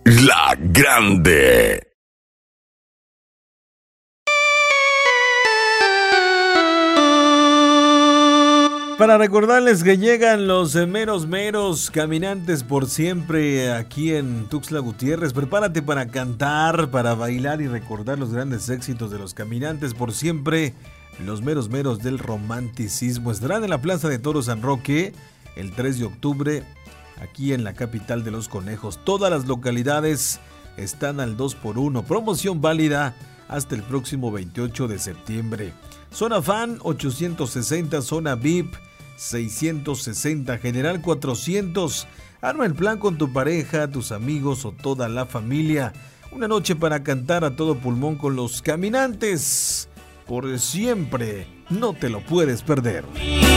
La Grande. Para recordarles que llegan los meros caminantes por siempre aquí en Tuxtla Gutiérrez. Prepárate para cantar, para bailar y recordar los grandes éxitos de los caminantes por siempre. Los meros del romanticismo estarán en la Plaza de Toros San Roque el 3 de octubre, aquí en la capital de los conejos. Todas las localidades están al 2x1. Promoción válida hasta el próximo 28 de septiembre. Zona Fan 860, Zona VIP 660, General 400. Arma el plan con tu pareja, tus amigos o toda la familia. Una noche para cantar a todo pulmón con los caminantes. Por siempre, no te lo puedes perder.